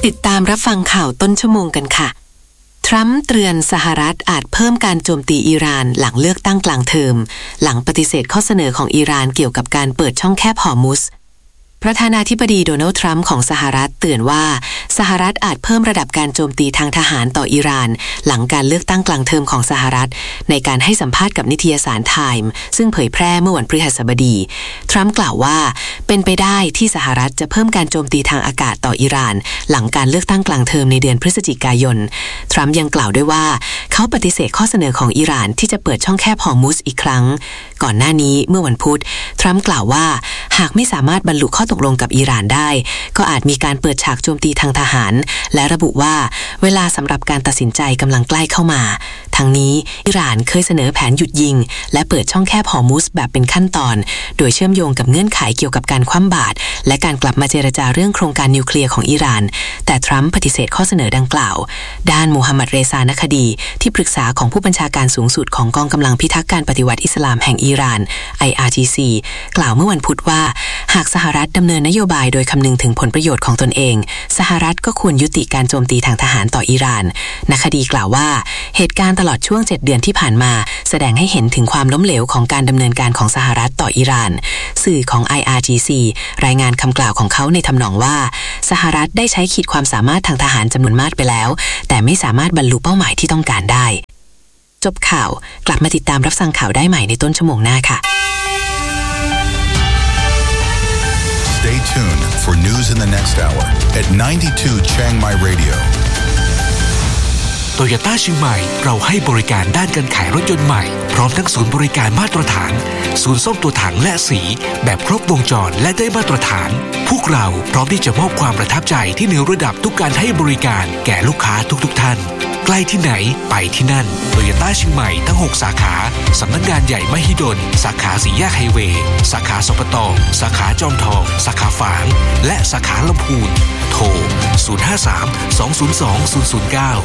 ติดตามรับฟังข่าวต้นชั่วโมงกันค่ะทรัมป์เตือนสหรัฐอาจเพิ่มการโจมตีอิหร่านหลังเลือกตั้งกลางเทอมหลังปฏิเสธข้อเสนอของอิหร่านเกี่ยวกับการเปิดช่องแคบฮอร์มุซประธานาธิบดีโดนัลด์ทรัมป์ของสหรัฐเตือนว่าสหรัฐอาจเพิ่มระดับการโจมตีทางทหารต่ออิหร่านหลังการเลือกตั้งกลางเทอมของสหรัฐในการให้สัมภาษณ์กับนิตยสารไทม์ซึ่งเผยแพร่เมื่อวันพฤหัสบดีทรัมป์กล่าวว่าเป็นไปได้ที่สหรัฐจะเพิ่มการโจมตีทางอากาศต่ออิหร่านหลังการเลือกตั้งกลางเทอมในเดือนพฤศจิกายนทรัมป์ยังกล่าวด้วยว่าเขาปฏิเสธข้อเสนอของอิหร่านที่จะเปิดช่องแคบฮอร์มุซอีกครั้งก่อนหน้านี้เมื่อวันพุธทรัมป์กล่าวว่าหากไม่สามารถบรรลุข้อตกลงกับอิหร่านได้ก็อาจมีการเปิดฉากโจมตีทางทหารและระบุว่าเวลาสำหรับการตัดสินใจกำลังใกล้เข้ามาทั้งนี้อิหร่านเคยเสนอแผนหยุดยิงและเปิดช่องแคบฮอร์มุซแบบเป็นขั้นตอนโดยเชื่อมโยงกับเงื่อนไขเกี่ยวกับการคว่ำบาตรและการกลับมาเจรจาเรื่องโครงการนิวเคลียร์ของอิหร่านแต่ทรัมป์ปฏิเสธข้อเสนอดังกล่าวด้านมูฮัมหมัดเรซานักคดีที่ปรึกษาของผู้บัญชาการสูงสุดของกองกำลังพิทักษ์การปฏิวัติอิสลามแห่งอิหร่าน IRGC กล่าวเมื่อวันพุธว่าหากสหรัฐดำเนินนโยบายโดยคำนึงถึงผลประโยชน์ของตนเองสหรัฐก็ควรยุติการโจมตีทางทหารต่ออิหร่านนักคดีกล่าวว่าเหตุการณ์ตลอดช่วง7 เดือนที่ผ่านมาแสดงให้เห็นถึงความล้มเหลวของการดำเนินการของสหรัฐต่ออิหร่านสื่อของ IRGC รายงานคำกล่าวของเขาในทำนองว่าสหรัฐได้ใช้ขีดความสามารถทางทหารจำนวนมากไปแล้วแต่ไม่สามารถบรรลุเป้าหมายที่ต้องการได้จบข่าวกลับมาติดตามรับฟังข่าวได้ใหม่ในต้นชั่วโมงหน้าค่ะ Stay tuned for news in the next hour at 92 Chiang Mai Radio โตโยต้าเชียงใหม่เราให้บริการด้านการขายรถยนต์ใหม่พร้อมทั้งศูนย์บริการมาตรฐานศูนย์ซ่อมตัวถังและสีแบบครบวงจรและได้มาตรฐานพวกเราพร้อมที่จะมอบความประทับใจที่เหนือระดับทุกการให้บริการแก่ลูกค้าทุกท่านใกล้ที่ไหนไปที่นั่นโตโยต้าเชียงใหม่ทั้ง6สาขาสำนักงานใหญ่มหิดลสาขาสี่แยกไฮเวย์สาขาสปต.สาขาจอมทองสาขาฝางและสาขาลำพูนโทร053 202 009